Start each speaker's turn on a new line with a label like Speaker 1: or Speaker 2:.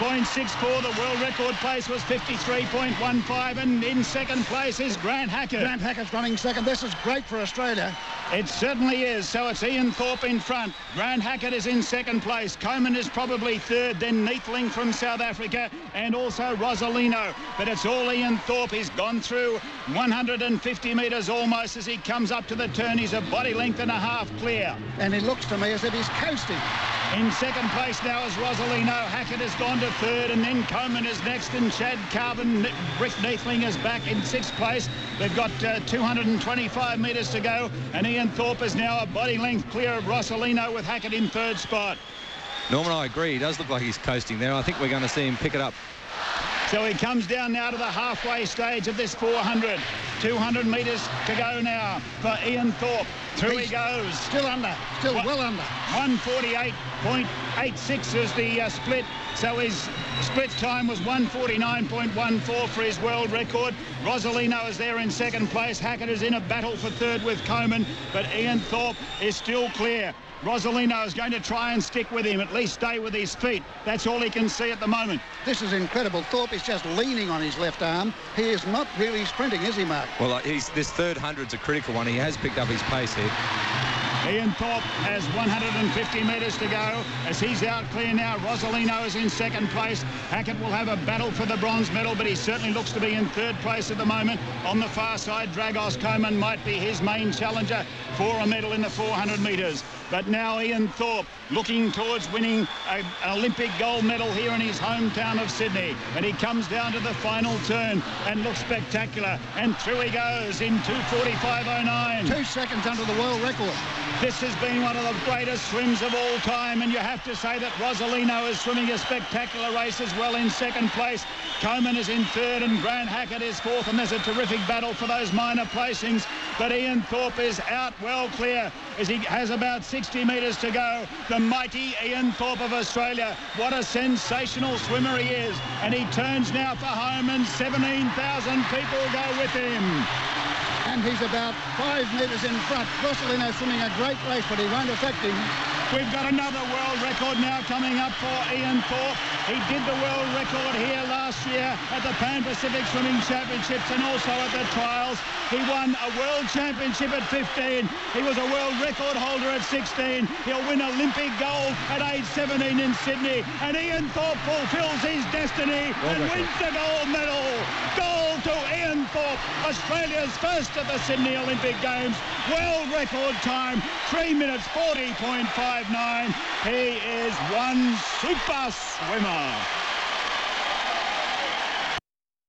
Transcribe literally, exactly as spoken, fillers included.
Speaker 1: point six four. The world record place was fifty-three point one five, and in second place is Grant Hackett.
Speaker 2: Grant Hackett's running second. This is great for Australia.
Speaker 1: It certainly is. So it's Ian Thorpe in front. Grant Hackett is in second place. Coleman is probably third, then Neethling from South Africa, and also Rosalino. But it's all Ian Thorpe. He's gone through one hundred fifty metres almost as he comes up to the turn. He's a body length and a half clear.
Speaker 2: And it looks to me as if he's coasting.
Speaker 1: In second place now is Rosalino. Hackett has gone to third, and then Coleman is next, and Chad Carbon. Rick Neethling is back in sixth place. They've got uh, two hundred twenty-five metres to go, and Ian Thorpe is now a body length clear of Rosalino with Hackett in third spot.
Speaker 3: Norman, I agree. He does look like he's coasting there. I think we're going to see him pick it up.
Speaker 1: So he comes down now to the halfway stage of this four hundred. two hundred metres to go now for Ian Thorpe. Through
Speaker 2: He's
Speaker 1: he goes.
Speaker 2: Still under. Still
Speaker 1: What?
Speaker 2: well under.
Speaker 1: one forty-eight point eight six is the uh, split. So his split time was one forty-nine point one four for his world record. Rosalino is there in second place. Hackett is in a battle for third with Coleman, but Ian Thorpe is still clear. Rosalino is going to try and stick with him, at least stay with his feet. That's all he can see at the moment.
Speaker 2: This is incredible. Thorpe is just leaning on his left arm. He is not really sprinting, is he, Mark?
Speaker 3: Well, uh, he's, this third hundred's a critical one. He has picked up his pace here.
Speaker 1: Ian Thorpe has one hundred fifty metres to go as he's out clear now. Rosalino is in second place. Hackett will have a battle for the bronze medal, but he certainly looks to be in third place at the moment. On the far side, Dragos Coleman might be his main challenger for a medal in the four hundred metres. But now Ian Thorpe looking towards winning a, an Olympic gold medal here in his hometown of Sydney. And he comes down to the final turn and looks spectacular. And through he goes in two forty-five oh nine.
Speaker 2: Two seconds under the world record.
Speaker 1: This has been one of the greatest swims of all time, and you have to say that Rosalino is swimming a spectacular race as well in second place. Coleman is in third and Grant Hackett is fourth, and there's a terrific battle for those minor placings. But Ian Thorpe is out well clear as he has about sixty metres to go. The mighty Ian Thorpe of Australia. What a sensational swimmer he is. And he turns now for home, and seventeen thousand people go with him.
Speaker 2: And he's about five metres in front. Rosalino swimming a great race, but he won't affect him.
Speaker 1: We've got another world record now coming up for Ian Thorpe. He did the world record here last year at the Pan Pacific Swimming Championships and also at the trials. He won a world championship at fifteen. He was a world record holder at sixteen. He'll win Olympic gold at age seventeen in Sydney. And Ian Thorpe fulfills his destiny and wins the gold medal. Gold to Ian Thorpe, Australia's first at the Sydney Olympic Games. World record time, three minutes forty point five nine. He is one super swimmer.